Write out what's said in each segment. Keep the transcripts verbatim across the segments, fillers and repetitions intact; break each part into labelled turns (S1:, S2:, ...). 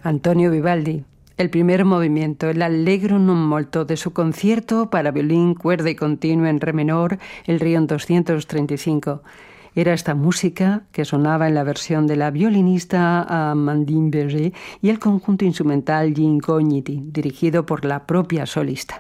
S1: Antonio Vivaldi, el primer movimiento, el Allegro non molto de su concierto para violín, cuerda y continuo en re menor, el Rion doscientos treinta y cinco. Era esta música que sonaba en la versión de la violinista Amandine Berger y el conjunto instrumental Gli Incogniti, dirigido por la propia solista.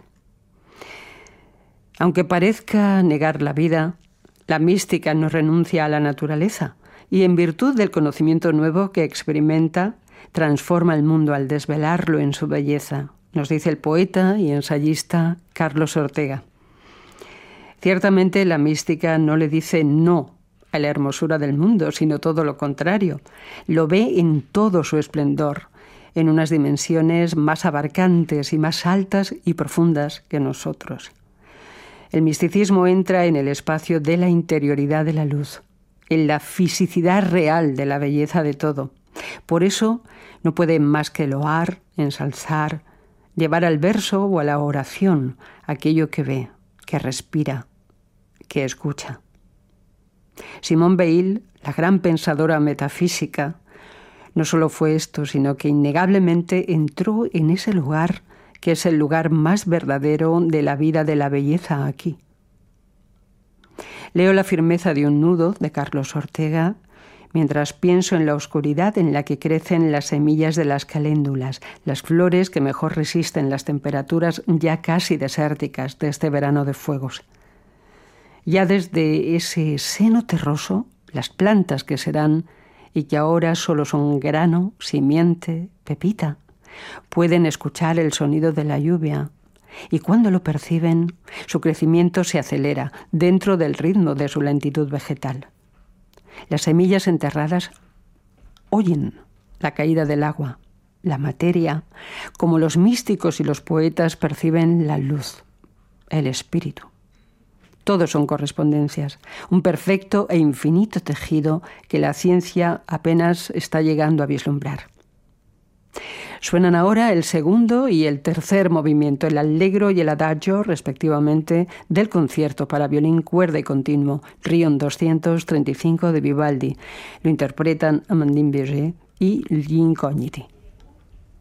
S1: Aunque parezca negar la vida, la mística no renuncia a la naturaleza y en virtud del conocimiento nuevo que experimenta, transforma el mundo al desvelarlo en su belleza, nos dice el poeta y ensayista Carlos Ortega. Ciertamente la mística no le dice no a la hermosura del mundo, sino todo lo contrario. Lo ve en todo su esplendor, en unas dimensiones más abarcantes y más altas y profundas que nosotros. El misticismo entra en el espacio de la interioridad de la luz, en la fisicidad real de la belleza de todo. Por eso no puede más que loar, ensalzar, llevar al verso o a la oración aquello que ve, que respira, que escucha. Simone Weil, la gran pensadora metafísica, no solo fue esto, sino que innegablemente entró en ese lugar que es el lugar más verdadero de la vida de la belleza aquí. Leo La firmeza de un nudo, de Carlos Ortega, mientras pienso en la oscuridad en la que crecen las semillas de las caléndulas, las flores que mejor resisten las temperaturas ya casi desérticas de este verano de fuegos. Ya desde ese seno terroso, las plantas que serán y que ahora solo son grano, simiente, pepita, pueden escuchar el sonido de la lluvia y cuando lo perciben, su crecimiento se acelera dentro del ritmo de su lentitud vegetal. Las semillas enterradas oyen la caída del agua, la materia, como los místicos y los poetas perciben la luz, el espíritu. Todos son correspondencias, un perfecto e infinito tejido que la ciencia apenas está llegando a vislumbrar. Suenan ahora el segundo y el tercer movimiento, el Allegro y el Adagio, respectivamente, del concierto para violín, cuerda y continuo, Rion doscientos treinta y cinco de Vivaldi. Lo interpretan Amandine Berger y Gli Incogniti.